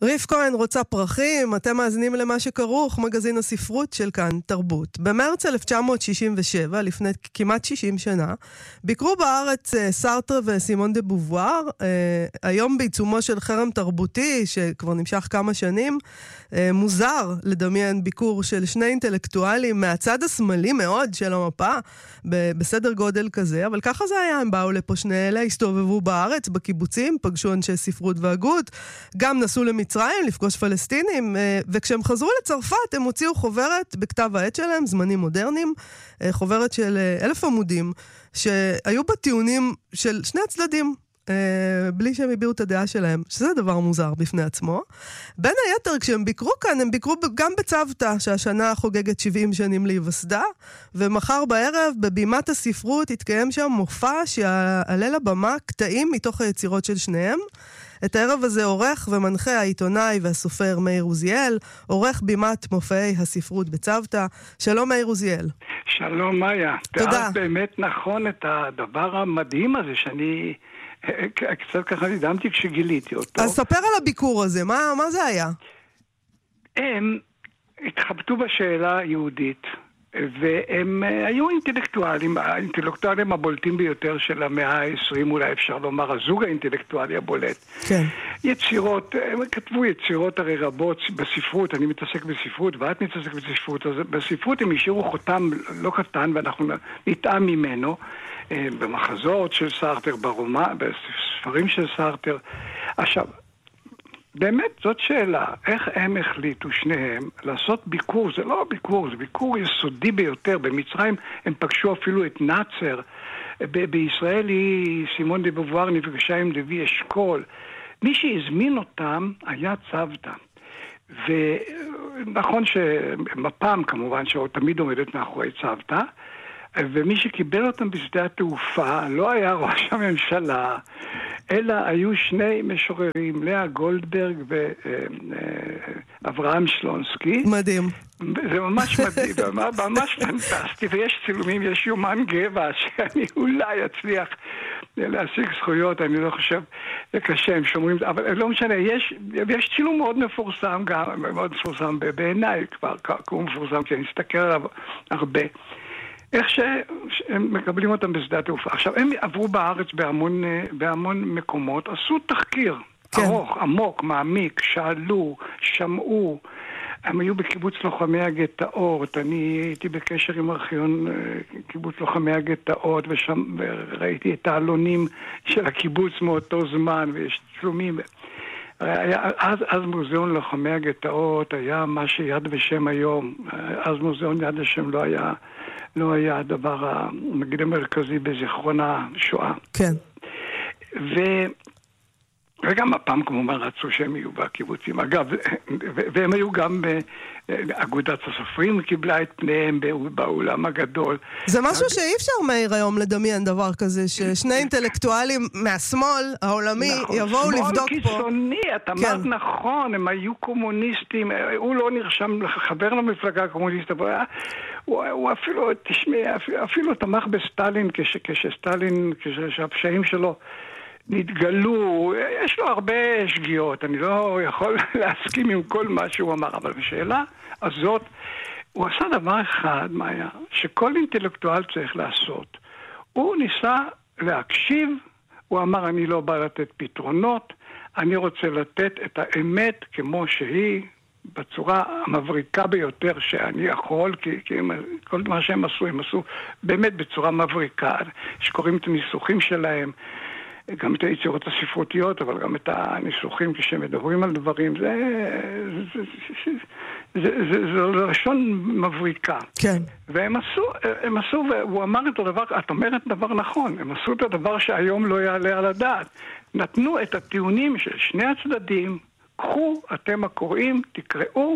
ריף כהן רוצה פרחים, אתם מאזינים למה שכרוך, מגזין הספרות של כאן תרבות. במרץ 1967, לפני כמעט 60 שנה, ביקרו בארץ סארטר וסימון דה בובואר, היום בעיצומו של חרם תרבותי, שכבר נמשך כמה שנים, מוזר לדמיין ביקור של שני אינטלקטואלים מהצד השמאלי מאוד של המפה, בסדר גודל כזה, אבל ככה זה היה, הם באו לפה שני אלה, הסתובבו בארץ, בקיבוצים, פגשו אנשי ספרות והגות, גם נסעו למצרים לפגוש פלסטינים, וכשהם חזרו לצרפת הם הוציאו חוברת בכתב העת שלהם, זמנים מודרניים, חוברת של 1,000 עמודים, שהיו בה טיעונים של שני הצדדים, בלי שהם הביעו את הדעה שלהם, שזה דבר מוזר בפני עצמו. בין היתר, כשהם ביקרו כאן, הם ביקרו גם בצוותא, שהשנה חוגגת 70 שנים להיווסדה, ומחר בערב, בבימת הספרות, התקיים שם מופע שיעלה לבמה קטעים מתוך היצירות של שניהם. את הערב הזה עורך ומנחה העיתונאי והסופר מאיר עוזיאל, עורך בימת מופעי הספרות בצוותא. שלום מאיר עוזיאל. שלום מאיה. תודה. תיארת באמת נכון את הדבר המדהים הזה שאני קצת ככה נדהמתי כשגיליתי אותו. אז ספר על הביקור הזה, מה זה היה? הם התחבטו בשאלה היהודית, והם היו האינטלקטואלים הבולטים ביותר של המאה ה-20, אולי אפשר לומר, הזוג האינטלקטואלי הבולט. כן. יצירות, הם כתבו יצירות הרי רבות בספרות, אני מתעסק בספרות, ואת מתעסק בספרות, אז בספרות הם השאירו חותם לא קטן, ואנחנו נטעם ממנו, במחזות של סארטר, בספרים של סארטר. עכשיו, באמת זאת שאלה, איך הם החליטו שניהם לעשות ביקור, זה לא ביקור, זה ביקור יסודי ביותר. במצרים הם פגשו אפילו את נאצר, בישראל היא סימון דה בובואר נפגשה עם לוי אשכול. מי שהזמין אותם היה צוותא. ונכון שמפ"ם כמובן תמיד עומדת מאחורי צוותא, ומי שקיבל אותם בשדה התעופה לא היה ראש הממשלה, אלא היו שני משוררים, לאה גולדברג ואברהם שלונסקי. מדהים. זה ממש מדהים, ממש פנטסטי, ויש צילומים, יש יומן גבע שאני אולי אצליח להשיג זכויות, אני לא חושב, זה קשה, הם שומרים, אבל לא משנה, יש צילום מאוד מפורסם גם, מאוד מפורסם בעיניי, כבר הוא מפורסם, כי אני אסתכל עליו הרבה. איך שהם מקבלים אותם בשדה התעופה. עכשיו, הם עברו בארץ בהמון מקומות, עשו תחקיר ארוך, עמוק, מעמיק, שאלו, שמעו. הם היו בקיבוץ לוחמי הגטאות, אני הייתי בקשר עם ארכיון קיבוץ לוחמי הגטאות, וראיתי את העלונים של הקיבוץ מאותו זמן, ויש צלומים. אז מוזיאון לוחמי הגטאות היה מה שיד ושם היום. אז מוזיאון יד ושם לא היה הדבר נגיד המרכזי בזיכרון השואה. כן. וגם הפעם כמובן רצו שהם יהיו בקיבוצים. אגב, והם היו גם אגודת הסופרים קיבלה את פניהם באולם הגדול. זה משהו שאי אפשר מאיר היום לדמיין דבר כזה, ששני אינטלקטואלים מהשמאל העולמי יבואו לבדוק פה. שמאל קיצוני, את אמרת נכון, הם היו קומוניסטים, הוא לא נרשם לחבר למפלגה הקומוניסטית, הוא אפילו, תשמע, אפילו תמך בסטלין כשהפשעים שלו נתגלו, יש לו הרבה שגיאות, אני לא יכול להסכים עם כל מה שהוא אמר, אבל בשאלה הזאת, הוא עשה דבר אחד, מאיה, שכל אינטלקטואל צריך לעשות. הוא ניסה להקשיב, הוא אמר, אני לא בא לתת פתרונות, אני רוצה לתת את האמת כמו שהיא, בצורה המבריקה ביותר שאני יכול, כי כל מה שהם עשו באמת בצורה מבריקה, שקוראים את הניסוחים שלהם, גם את היצירות הספרותיות, אבל גם את הניסוחים כשמדברים על דברים, זה לשון מבריקה. כן. והם עשו, והוא אמר את הדבר, את אומרת דבר נכון, הם עשו את הדבר שהיום לא יעלה על הדעת. נתנו את הטיעונים של שני הצדדים, קחו, אתם הקוראים, תקראו,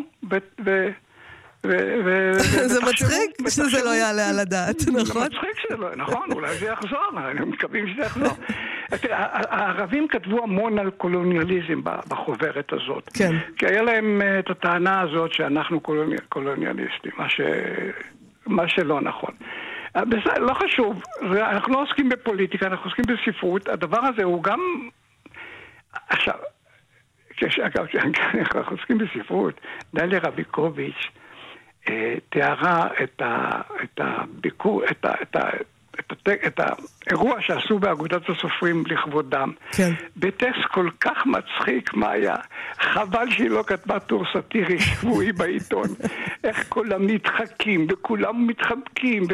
זה מצחיק שזה לא יעלה על הדעת, נכון? זה מצחיק שזה לא, נכון, אולי זה יחזור, אנחנו מקווים שזה יחזור. הערבים כתבו המון על קולוניאליזם בחוברת הזאת. כן. כי היה להם את הטענה הזאת שאנחנו קולוניאליסטים, מה שלא נכון. לא חשוב, אנחנו לא עוסקים בפוליטיקה, אנחנו עוסקים בספרות, הדבר הזה הוא גם... עכשיו, אגב, אנחנו עוסקים בספרות, דליה רביקוביץ' תיארה את הביקור, את האירוע שעשו באגודת הסופרים לכבודם. כן. בטקסט כל כך מצחיק, מה היה? חבל שהיא לא כתבה טור סאטירי שבועי בעיתון. איך כולם נדחקים, וכולם מתחבקים,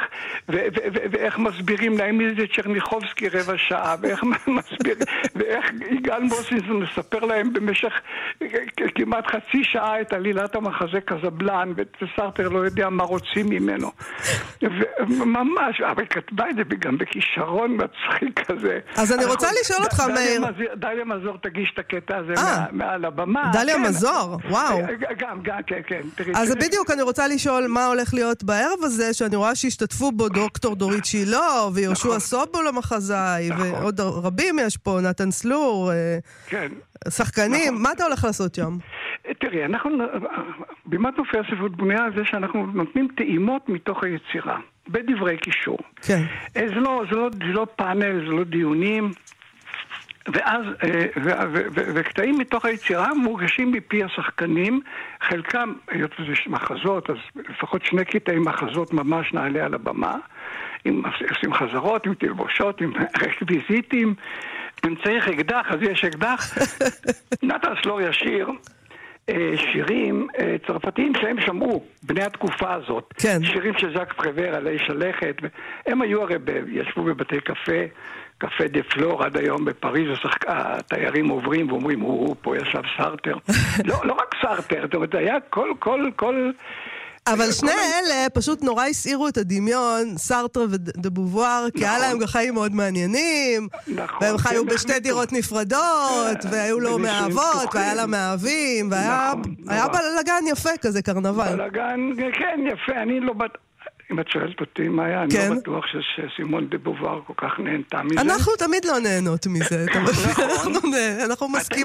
ואיך מסבירים להם מי זה צ'רניחובסקי רבע שעה, ואיך יגאל מוסינסון מספר להם במשך כמעט חצי שעה את עלילת המחזה קזבלן, וסרטר לא יודע מה רוצים ממנו. וממש, אבל כתבה את זה גם בכישרון מצחיק כזה. אז אני רוצה לשאול אותך, מאיר. דליה מזור תגיש את הקטע הזה מעל הבמה. דליה מזור, וואו. גם, כן. אז בדיוק אני רוצה לשאול מה הולך להיות בערב הזה, שאני רואה שהשתתפו בו דוקטור דורית שילה, ויהושע סובול המחזאי, ועוד רבים יש פה, נתן סלור, שחקנים. מה אתה הולך לעשות שם? תראי, בימת מופעי הספרות בנויה על זה שאנחנו נותנים טעימות מתוך היצירה, בדברי קישור. כן. זה לא פאנל, זה לא דיונים, ואז, וקטעים מתוך היצירה מורגשים מפי השחקנים, חלקם, היות וזה מחזות, אז לפחות 2 קטעי מחזות ממש נעלה על הבמה, עושים חזרות, עם תלבושות, עם רקוויזיטים, אם צריך אקדח, אז יש אקדח. נתן סלור ישיר שירים צרפתיים שהם שמעו, בני התקופה הזאת. כן. שירים של ז'אק פרוור, עלי שלכת, הם היו הרי, ישבו בבתי קפה דה פלור עד היום בפריז, התיירים עוברים ואומרים, פה ישב סרטר. לא רק סרטר, זאת אומרת, היה כל אבל שני אלה פשוט נורא הסעירו את הדמיון, סרטר ודבובואר, כי היה להם חיים מאוד מעניינים, והם חיו בשתי דירות נפרדות, והיו לו מאהבות, והיה לה מאהבים, והיה בלגן יפה כזה, קרנבל. בלגן, כן, יפה, אני לא... אם את שואלת אותי מה היה, אני לא בטוח שסימון דבובואר כל כך נהנתה מזה. אנחנו תמיד לא נהנות מזה, אנחנו מסכימים.